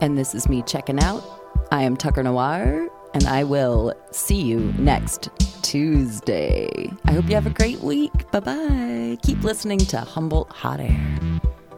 And this is me checking out. I am Tucker Noir, and I will see you next Tuesday. I hope you have a great week. Bye-bye. Keep listening to Humboldt Hot Air.